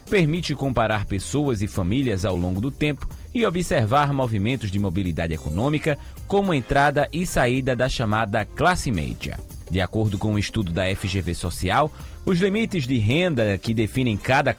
permite comparar pessoas e famílias ao longo do tempo e observar movimentos de mobilidade econômica, como entrada e saída da chamada classe média. De acordo com um estudo da FGV Social, os limites de renda que definem cada